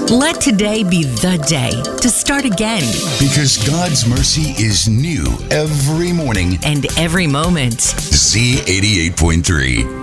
Let today be the day to start again. Because God's mercy is new every morning. And every moment. Z88.3.